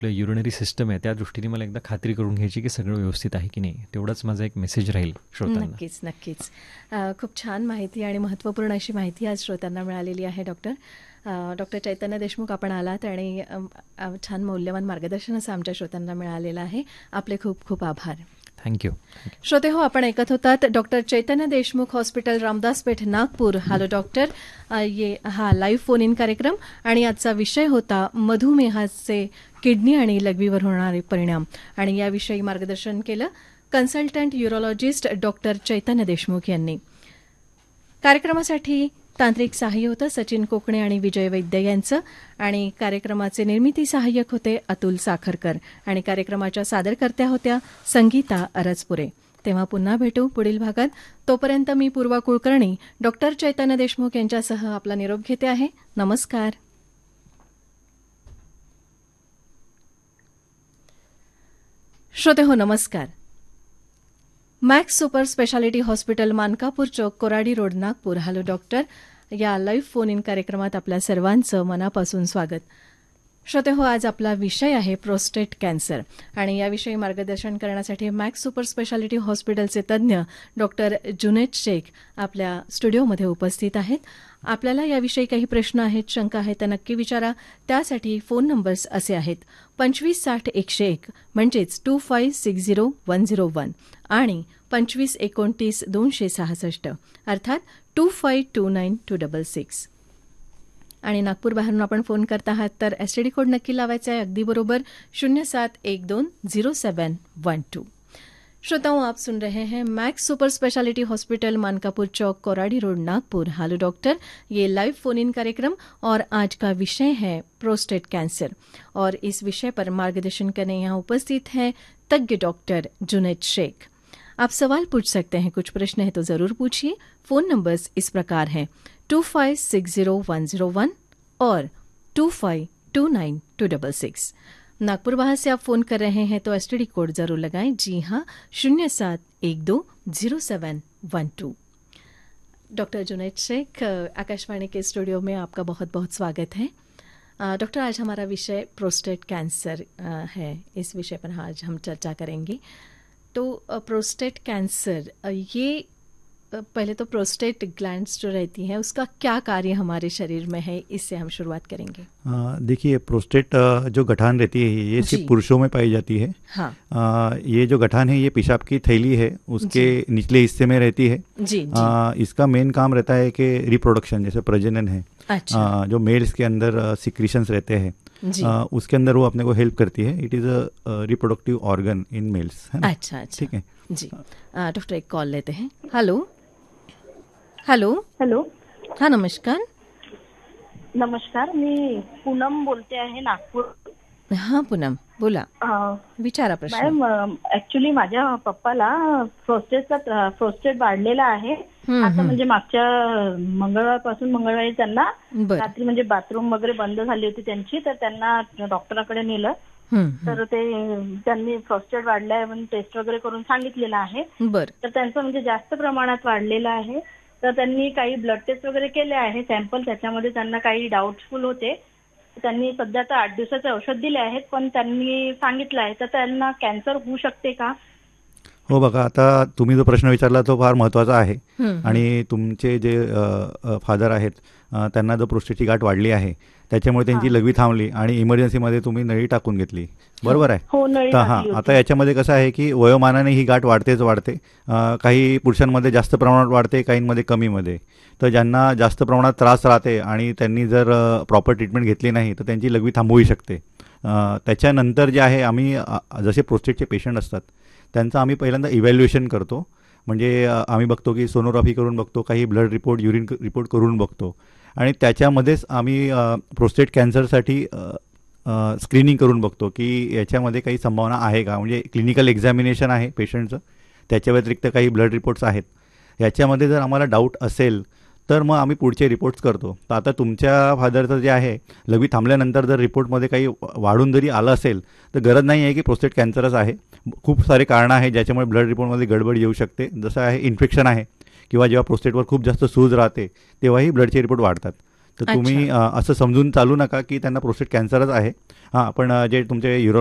आपलं urinary system आहे त्या दृष्टीने मला एकदा खात्री करून घ्यायची की सगळं व्यवस्थित आहे की नाही. तेवढाच माझा एक मेसेज राहील श्रोत्यांना. नक्कीच नक्कीच. खूप छान माहिती आणि महत्त्वपूर्ण अशी माहिती आज श्रोत्यांना मिळालेली आहे डॉक्टर. डॉक्टर चैतन्य देशमुख आपण आलात आणि छान मौल्यवान मार्गदर्शन असं आमच्या श्रोत्यांना मिळालेलं आहे. आपले खूप खूप आभार. थँक्यू. श्रोते हो, आपण ऐकत होतात डॉक्टर चैतन्य Deshmukh hospital, Ramdaspeth, Nagpur. Hello doctor, हा लाईव्ह फोन इन कार्यक्रम आणि आजचा विषय होता मधुमेहाचे किडनी आणि लघवीवर होणारे परिणाम आणि याविषयी मार्गदर्शन केलं कन्सल्टंट युरोलॉजिस्ट डॉक्टर चैतन्य देशमुख यांनी. कार्यक्रमासाठी तांत्रिक सहाय्य होतं सचिन कोकणे आणि विजय वैद्य यांचं आणि कार्यक्रमाचे निर्मिती सहाय्यक होते अतुल साखरकर आणि कार्यक्रमाच्या सादरकर्त्या होत्या संगीता अरजपुरे. तेव्हा पुन्हा भेटू पुढील भागात. तोपर्यंत मी पूर्वा कुलकर्णी डॉक्टर चैतन्य देशमुख यांच्यासह आपला निरोप घेते आहे. नमस्कार. श्रोते हो, नमस्कार. Max super speciality hospital, Mankapur चौक, Koradi road, Nagpur. Hello doctor या लाईव्ह फोन इन कार्यक्रमात आपल्या सर्वांचं मनापासून स्वागत. श्रोते हो, आज आपला विषय आहे प्रोस्टेट कॅन्सर आणि याविषयी मार्गदर्शन करण्यासाठी मॅक्स सुपर स्पेशालिटी हॉस्पिटलचे तज्ज्ञ डॉक्टर जुनैद शेख आपल्या स्टुडिओमध्ये उपस्थित आहेत. आपल्याला याविषयी काही प्रश्न आहेत, शंका आहेत, त्या नक्की विचारा. त्यासाठी फोन नंबर्स असे आहेत 2560-101 म्हणजेच 2560-101 आणि 2529-266 अर्थात 2529-266. आणि नागपूर बाहेरून आपण फोन करत आहात तर एसटीडी कोड नक्की लावायचा आहे, अगदी बरोबर 07120712. श्रोताओं, आप सुन रहे हैं max super speciality hospital, Mankapur चौक, Koradi road, Nagpur. Hello doctor, ये लाइव फोन इन कार्यक्रम और आज का विषय है प्रोस्टेट कैंसर और इस विषय पर मार्गदर्शन करने यहाँ उपस्थित हैं तज्ञ डॉक्टर जुनैद शेख. आप सवाल पूछ सकते हैं, कुछ प्रश्न है तो जरूर पूछिए. फोन नंबर्स इस प्रकार हैं 2560-101 और 2529-266. नागपुर बाहर से आप फोन कर रहे हैं तो एसटीडी कोड जरूर लगाएं. जी हाँ, 07120712. डॉक्टर जुनैद शेख, आकाशवाणी के स्टूडियो में आपका बहुत बहुत स्वागत है. डॉक्टर, आज हमारा विषय प्रोस्टेट कैंसर है. इस विषय पर आज हम चर्चा करेंगे. तो प्रोस्टेट कैंसर, ये पहले तो प्रोस्टेट ग्लैंड्स जो रहती हैं उसका क्या कार्य हमारे शरीर में है, इससे हम शुरुआत करेंगे. देखिए, प्रोस्टेट जो गठान रहती है ये सिर्फ पुरुषों में पाई जाती है. हाँ. ये जो गठान है ये पेशाब की थैली है, उसके निचले हिस्से में रहती है. जी. इसका मेन काम रहता है कि रिप्रोडक्शन, जैसे प्रजनन है. अच्छा. जो मेल्स के अंदर सिक्रीशंस रहते हैं उसके अंदर वो अपने को हेल्प करती है. It is a reproductive organ in males. अच्छा. ठीक है जी. डॉक्टर, एक कॉल लेते हैं. Hello hello hello. हाँ, नमस्कार. नमस्कार, मी पूनम बोलते आहे, नागपूर. हाँ पूनम, बोला, विचारा प्रश्न. मॅडम, ऍक्च्युली माझ्या पप्पाला प्रोस्टेट वाढलेला आहे. आता म्हणजे मागच्या मंगळवारपासून मंगळवारी त्यांना रात्री म्हणजे बाथरूम वगैरे बंद झाली होती त्यांची, तर त्यांना डॉक्टराकडे नेलं. तर ते त्यांनी प्रोस्टेट वाढलाय म्हणून टेस्ट वगैरे करून सांगितलेलं आहे. तर त्यांचं म्हणजे जास्त प्रमाणात वाढलेलं आहे. तर त्यांनी काही ब्लड टेस्ट वगैरे केले आहे, सॅम्पल. त्याच्यामध्ये त्यांना काही डाऊटफुल होते. त्यांनी सध्या तर 8 दिवसाचे औषध दिले आहेत, पण त्यांनी सांगितलं आहे तर त्यांना कॅन्सर होऊ शकते का? हो, बघा, आता तुम्ही जो प्रश्न विचारला तो फार महत्त्वाचा आहे. आणि तुमचे जे फादर आहेत त्यांना जो प्रोस्टेटची गाठ वाढली आहे त्याच्यामुळे त्यांची लघवी थांबली आणि इमर्जन्सीमध्ये तुम्ही नळी टाकून घेतली, बरोबर आहे? हो, नळी तर हां, आता याच्यामध्ये कसं आहे की वयोमानाने ही गाठ वाढतेच वाढते. काही पुरुषांमध्ये जास्त प्रमाणात वाढते, काहींमध्ये कमीमध्ये. तर ज्यांना जास्त प्रमाणात त्रास राहते आणि त्यांनी जर प्रॉपर ट्रीटमेंट घेतली नाही तर त्यांची लघवी थांबूही शकते. त्याच्यानंतर जे आहे, आम्ही जसे प्रोस्टेटचे पेशंट असतात त्यांचं आम्ही पहिल्यांदा इव्हॅल्युएशन करतो. म्हणजे आम्ही बघतो की सोनोग्राफी करून बघतो, काही ब्लड रिपोर्ट, युरिन रिपोर्ट करून बघतो आणि त्याच्यामध्येच आम्ही प्रोस्टेट कॅन्सरसाठी स्क्रीनिंग करून बघतो की याच्यामध्ये काही संभावना आहे का. म्हणजे क्लिनिकल एक्झामिनेशन आहे पेशंटचं, त्याच्या व्यतिरिक्त काही ब्लड रिपोर्ट्स आहेत. याच्यामध्ये जर आम्हाला डाऊट असेल तर मग आम्ही पुढचे रिपोर्ट्स करतो. तर आता तुमच्या फादरचं जे आहे, लघवी थांबल्यानंतर जर रिपोर्टमध्ये काही वाढून जरी आलं असेल तर गरज नाही आहे की प्रोस्टेट कॅन्सरच आहे. खूप सारे कारणं आहेत ज्याच्यामुळे ब्लड रिपोर्टमध्ये गडबड येऊ शकते. जसं आहे इन्फेक्शन आहे किंवा जेव्हा प्रोस्टेटवर खूप जास्त सूज राहते तेव्हाही ब्लडचे रिपोर्ट वाढतात. तर तुम्ही असं समजून चालू नका की त्यांना प्रोस्टेट कॅन्सरच आहे. हां, पण जे तुमचे